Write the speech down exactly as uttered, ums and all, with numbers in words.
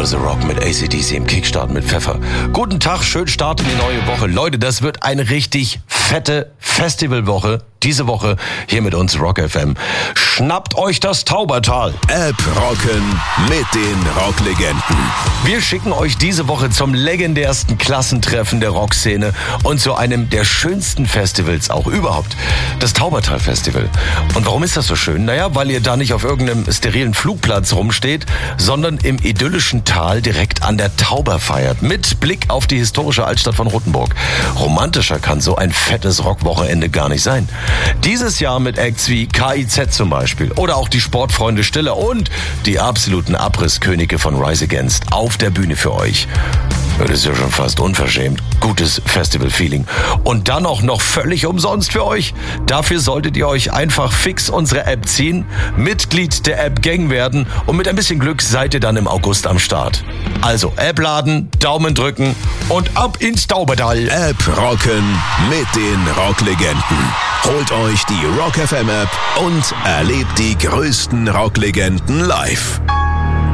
for the Rock mit A C D C im Kickstart mit Pfeffer. Guten Tag, schön Start in die neue Woche. Leute, das wird eine richtig fette Festivalwoche. Diese Woche hier mit uns Rock F M. Schnappt euch das Taubertal. App rocken mit den Rocklegenden. Wir schicken euch diese Woche zum legendärsten Klassentreffen der Rockszene und zu einem der schönsten Festivals auch überhaupt. Das Taubertal Festival. Und warum ist das so schön? Naja, weil ihr da nicht auf irgendeinem sterilen Flugplatz rumsteht, sondern im idyllischen Tal direkt an der Tauber feiert. Mit Blick auf die historische Altstadt von Rottenburg. Romantischer kann so ein fettes Rockwochenende gar nicht sein. Dieses Jahr mit Acts wie K I Z zum Beispiel oder auch die Sportfreunde Stiller und die absoluten Abrisskönige von Rise Against auf der Bühne für euch. Das ist ja schon fast unverschämt. Gutes Festival-Feeling. Und dann auch noch völlig umsonst für euch. Dafür solltet ihr euch einfach fix unsere App ziehen, Mitglied der App-Gang werden und mit ein bisschen Glück seid ihr dann im August am Start. Also App laden, Daumen drücken und ab ins Taubertal. App rocken mit den Rocklegenden. Holt euch die Rock F M App und erlebt die größten Rocklegenden live.